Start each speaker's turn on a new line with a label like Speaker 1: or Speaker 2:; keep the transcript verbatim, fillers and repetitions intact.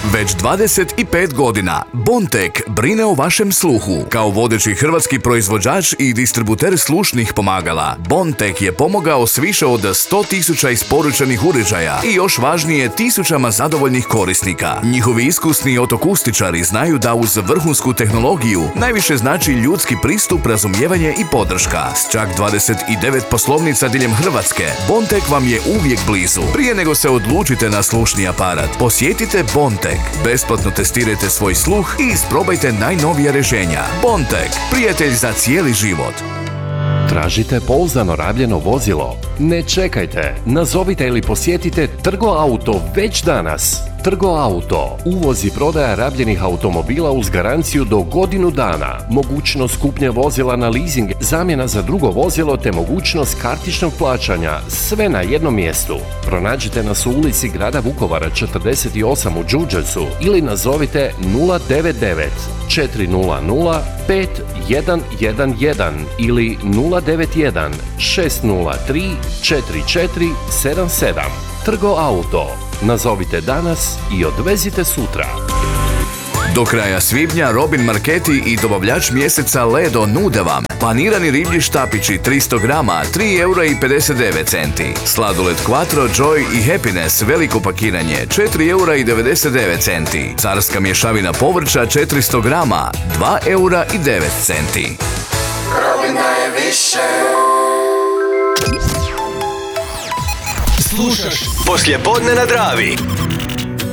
Speaker 1: Već dvadeset pet godina Bondtech brine o vašem sluhu. Kao vodeći hrvatski proizvođač i distributer slušnih pomagala, Bondtech je pomogao s više od sto tisuća isporučenih uređaja i još važnije tisućama zadovoljnih korisnika. Njihovi iskusni otokustičari znaju da uz vrhunsku tehnologiju najviše znači ljudski pristup, razumijevanje i podrška. S čak dvadeset devet poslovnica diljem Hrvatske, Bondtech vam je uvijek blizu. Prije nego se odlučite na slušni aparat, posjetite Bondtech. Besplatno testirajte svoj sluh i isprobajte najnovija rješenja. Bondtech, prijatelj za cijeli život.
Speaker 2: Tražite pouzdano rabljeno vozilo? Ne čekajte, nazovite ili posjetite Trgo Auto već danas. Trgo Auto, uvoz i prodaja rabljenih automobila uz garanciju do godinu dana, mogućnost kupnje vozila na leasing, zamjena za drugo vozilo te mogućnost kartičnog plaćanja, sve na jednom mjestu. Pronađite nas u ulici grada Vukovara četrdeset osam u Đurđevcu ili nazovite nula devet devet četiri nula nula pet jedan jedan jedan ili nula devet jedan šest nula tri četiri četiri sedam sedam. Trgo Auto. Nazovite danas i odvezite sutra.
Speaker 1: Do kraja svibnja Robin Marketi i dobavljač mjeseca Ledo nude vam panirani riblji štapići tristo grama tri eura i pedeset devet centi, sladoled Quattro, Joy i Happiness veliko pakiranje četiri eura i devedeset devet centi, carska mješavina povrća četiristo grama dva eura i devet centi.
Speaker 3: Robin daje više.
Speaker 4: Slušaš Poslijepodne na Dravi.